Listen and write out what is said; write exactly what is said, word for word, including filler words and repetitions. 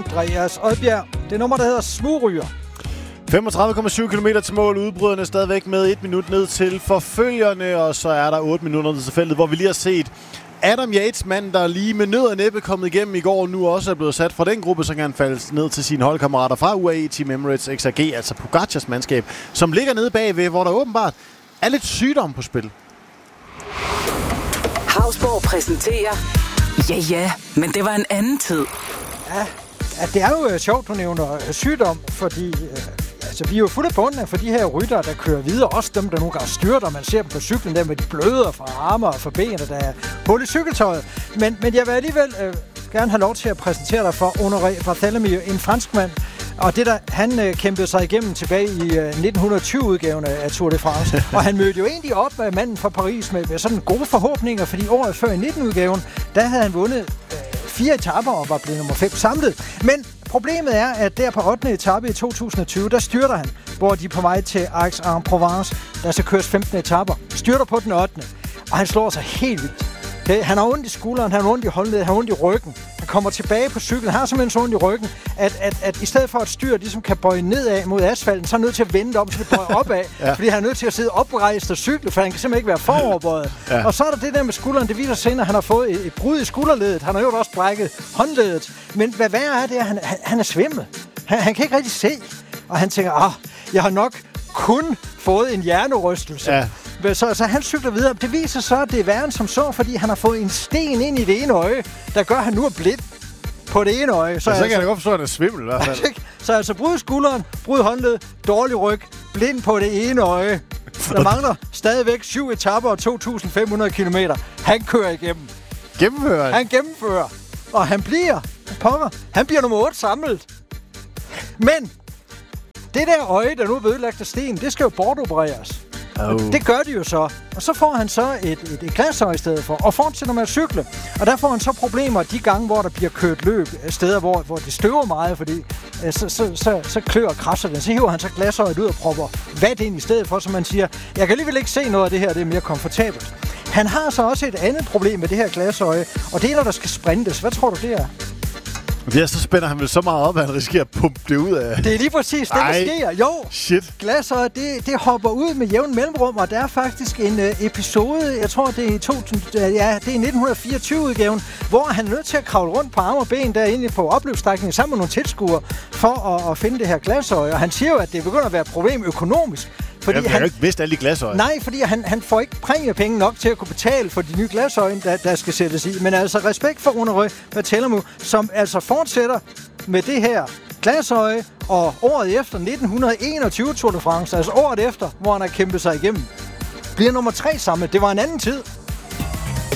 Andreas Odbjerg. Det nummer, der hedder Smugryger. femogtredive komma syv kilometer til mål. Udbryderne stadigvæk med et minut ned til forfølgerne, og så er der otte minutter ned til feltet, hvor vi lige har set Adam Yates, mand, der lige med nød og næppe kommet igennem i går, nu også er blevet sat fra den gruppe, så kan han falde ned til sine holdkammerater fra U A E Team Emirates X R G, altså Pogacars mandskab, som ligger nede bagved, hvor der åbenbart er lidt sygdom på spil. Hausborg præsenterer... Ja, ja, men det var en anden tid. Ja, ja det er jo uh, sjovt, du nævner uh, sygdom, fordi... Uh, altså, vi er jo fuldt bundet for de her ryttere, der kører videre. Også dem, der nogle gange styrter. Man ser dem på cyklen der med de bløder fra arme og fra benene, der er hul i cykeltøjet. Men, men jeg vil alligevel uh, gerne have lov til at præsentere dig for Honoré Barthélemy, en franskmand. Og det der, han øh, kæmpede sig igennem tilbage i øh, nitten tyve-udgaven af Tour de France. Og han mødte jo egentlig op med manden fra Paris med, med sådan gode forhåbninger, fordi året før i nitten-udgaven, der havde han vundet øh, fire etaper og var blevet nummer fem samlet. Men problemet er, at der på ottende etape i to tusind og tyve, der styrter han, hvor de er på vej til Aix-en-Provence, der så køres femten etaper. Styrter på den ottende, og han slår sig helt vildt. Okay? Han har ondt i skulderen, han har ondt i håndledet, han har ondt i ryggen. Han kommer tilbage på cyklen, han har simpelthen så ondt i ryggen, at, at, at i stedet for at styret ligesom kan bøje nedad mod asfalten, så er han nødt til at vende om, så det bøje opad, ja. Fordi han er nødt til at sidde oprejst og cykle, for han kan simpelthen ikke være foroverbøjet. Ja. Og så er der det der med skulderen, det viser senere, at han har fået et, et brud i skulderledet, han har jo også brækket håndledet, men hvad værre er det, at han, han, han er svimmel. Han, han kan ikke rigtig se, og han tænker, ah, jeg har nok kun fået en hjernerystelse. Ja. Så, så han cykler videre. Det viser så, at det er værre end som så, fordi han har fået en sten ind i det ene øje, der gør, at han nu er blind på det ene øje. Så, ja, så altså, kan jeg godt forstå, at han er svimmel i hvert fald. Så altså brud skulderen, brud håndled, dårlig ryg, blind på det ene øje. Der mangler stadigvæk syv etaper og to tusind fem hundrede kilometer. Han kører igennem. Gennemfører han? Han gennemfører. Og han bliver, pokker, han bliver nummer otte samlet. Men det der øje, der nu er ødelagt af sten, det skal jo bortopereres. Oh. Det gør de jo så. Og så får han så et, et, et glasøje i stedet for, og fortsætter med at cykle. Og der får han så problemer de gange, hvor der bliver kørt løb, steder, hvor, hvor det støver meget, fordi øh, så, så, så, så klør og krasser den. Så hiver han så glasøjet ud og propper vat ind i stedet for, så man siger, jeg kan alligevel ikke se noget af det her, det er mere komfortabelt. Han har så også et andet problem med det her glasøje, og det er, når der skal sprintes. Hvad tror du, det er? Ja, så spænder han vel så meget op, at han risikerer at pumpe det ud af... Det er lige præcis det, der sker. Jo, shit. Glasøjet, det, det hopper ud med jævn mellemrum, og der er faktisk en uh, episode, jeg tror, det er i to tusind, ja, det er nitten fireogtyve-udgaven, hvor han er nødt til at kravle rundt på arme og ben derinde på opløbsstrækningen sammen med nogle tilskuere for at, at finde det her glasøje. Og han siger jo, at det begynder at være et problem økonomisk. Fordi Jamen, han har jo ikke vidst alle de glasøje. Nej, fordi han, han får ikke præmiepenge nok til at kunne betale for de nye glasøjne, der, der skal sættes i. Men altså respekt for Honoré Barthélemy, som altså fortsætter med det her glasøje, og året efter nitten enogtyve Tour de France, altså året efter, hvor han har kæmpet sig igennem, bliver nummer tre samlet. Det var en anden tid.